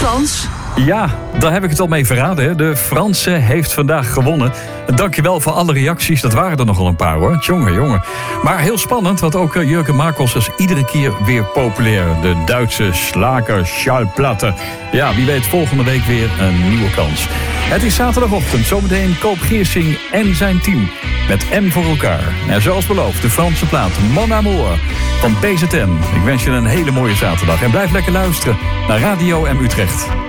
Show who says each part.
Speaker 1: Frans?
Speaker 2: Ja, daar heb ik het al mee verraden. Hè. De Franse heeft vandaag gewonnen. Dankjewel voor alle reacties. Dat waren er nogal een paar, hoor. Jongen. Maar heel spannend, want ook Jurgen Marcos is iedere keer weer populair. De Duitse slager Schallplatte. Ja, wie weet volgende week weer een nieuwe kans. Het is zaterdagochtend. Zometeen Koop Geersing en zijn team. Met M voor elkaar. En zoals beloofd, de Franse plaat Mon Amour van PZN. Ik wens je een hele mooie zaterdag. En blijf lekker luisteren naar Radio M Utrecht.